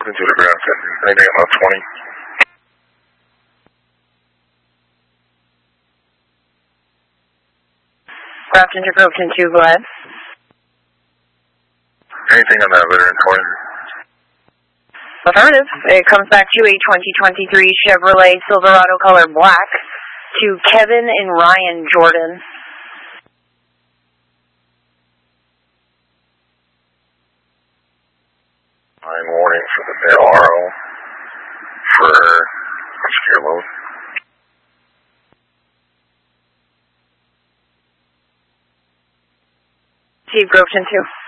Into the ground, anything about 20. Grafton to Groveton 2, go ahead. Anything on that litter in 20? Affirmative. It comes back to a 2023 Chevrolet Silverado color black to Kevin and Ryan Jordan. Line warning for the Bell RO for obscure load. Steve Groveton 2.